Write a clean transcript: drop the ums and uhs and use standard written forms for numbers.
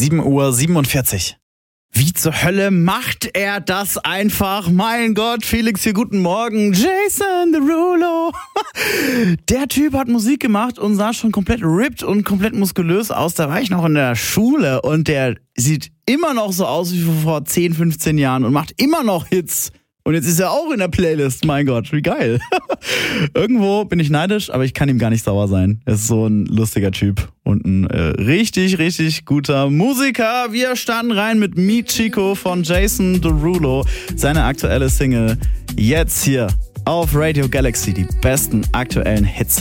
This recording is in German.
7:47 Uhr. Wie zur Hölle macht er das einfach? Mein Gott, Felix hier, guten Morgen. Jason Derulo. Der Typ hat Musik gemacht und sah schon komplett ripped und komplett muskulös aus. Da war ich noch in der Schule und der sieht immer noch so aus wie vor 10, 15 Jahren und macht immer noch Hits. Und jetzt ist er auch in der Playlist. Mein Gott, wie geil. Irgendwo bin ich neidisch, aber ich kann ihm gar nicht sauer sein. Er ist so ein lustiger Typ und ein richtig, richtig guter Musiker. Wir starten rein mit Meet Chico von Jason Derulo. Seine aktuelle Single jetzt hier auf Radio Galaxy. Die besten aktuellen Hits.